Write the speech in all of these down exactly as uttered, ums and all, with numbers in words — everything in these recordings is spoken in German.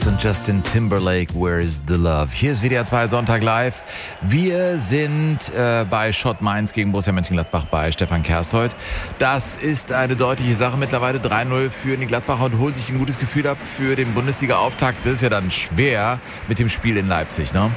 und Justin Timberlake, Where's the Love? Hier ist W D R zwei Sonntag live. Wir sind äh, bei Schott Mainz gegen Borussia Mönchengladbach bei Stefan Kershold. Das ist eine deutliche Sache mittlerweile. drei null für die Gladbacher und holt sich ein gutes Gefühl ab für den Bundesliga-Auftakt. Das ist ja dann schwer mit dem Spiel in Leipzig, ne?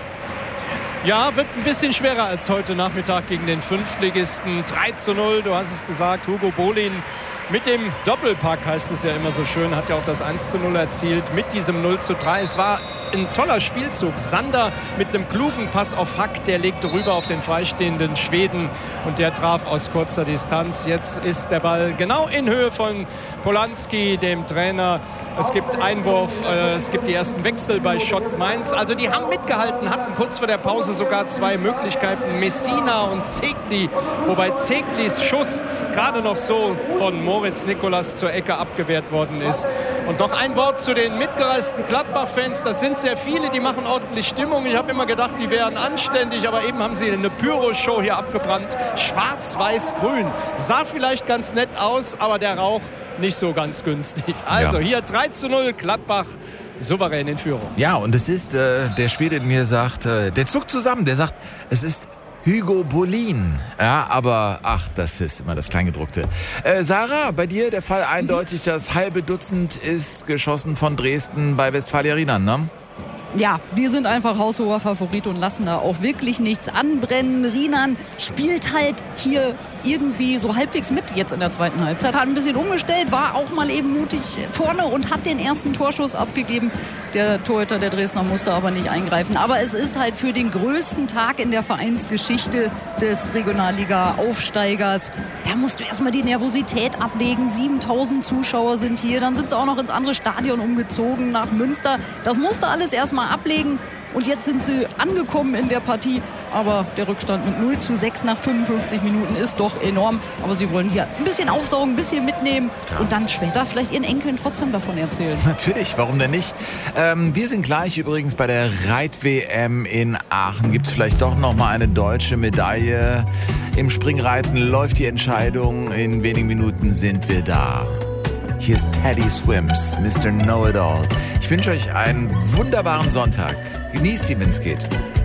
Ja, wird ein bisschen schwerer als heute Nachmittag gegen den Fünftligisten. drei zu null, du hast es gesagt, Hugo Bolin mit dem Doppelpack, heißt es ja immer so schön, hat ja auch das eins zu null erzielt mit diesem null zu drei. Es war ein toller Spielzug. Sander mit einem klugen Pass auf Hack, der legte rüber auf den freistehenden Schweden und der traf aus kurzer Distanz. Jetzt ist der Ball genau in Höhe von Polanski, dem Trainer. Es gibt Einwurf, äh, es gibt die ersten Wechsel bei Schott Mainz. Also die haben mitgehalten, hatten kurz vor der Pause sogar zwei Möglichkeiten, Messina und Zekli, wobei Zeklis Schuss gerade noch so von Moritz Nikolas zur Ecke abgewehrt worden ist. Und noch ein Wort zu den mitgereisten Gladbach-Fans. Das sind sehr viele, die machen ordentlich Stimmung. Ich habe immer gedacht, die wären anständig, aber eben haben sie eine Pyro-Show hier abgebrannt. Schwarz-Weiß-Grün. Sah vielleicht ganz nett aus, aber der Rauch nicht so ganz günstig. Also ja. Hier drei zu null, Gladbach souverän in Führung. Ja, und es ist, äh, der Schwede in mir sagt, äh, der zuckt zusammen, der sagt, es ist Hugo Bolin. Ja, aber ach, das ist immer das Kleingedruckte. Äh, Sarah, bei dir der Fall eindeutig, das halbe Dutzend ist geschossen von Dresden bei Westfalia Riemann, ne? Ja, die sind einfach haushoher Favorit und lassen da auch wirklich nichts anbrennen. Riemann spielt halt hier irgendwie so halbwegs mit jetzt in der zweiten Halbzeit. Hat ein bisschen umgestellt, war auch mal eben mutig vorne und hat den ersten Torschuss abgegeben. Der Torhüter der Dresdner musste aber nicht eingreifen. Aber es ist halt für den größten Tag in der Vereinsgeschichte des Regionalliga-Aufsteigers. Da musst du erstmal die Nervosität ablegen. siebentausend Zuschauer sind hier. Dann sind sie auch noch ins andere Stadion umgezogen nach Münster. Das musste alles erstmal ablegen. Und jetzt sind sie angekommen in der Partie. Aber der Rückstand mit null zu sechs nach fünfundfünfzig Minuten ist doch enorm. Aber sie wollen hier ein bisschen aufsaugen, ein bisschen mitnehmen ja. Und dann später vielleicht ihren Enkeln trotzdem davon erzählen. Natürlich, warum denn nicht? Ähm, wir sind gleich übrigens bei der Reit-W M in Aachen. Gibt es vielleicht doch noch mal eine deutsche Medaille? Im Springreiten läuft die Entscheidung. In wenigen Minuten sind wir da. Hier ist Teddy Swims, Mister Know-It-All. Ich wünsche euch einen wunderbaren Sonntag. Genießt sie, wenn es geht.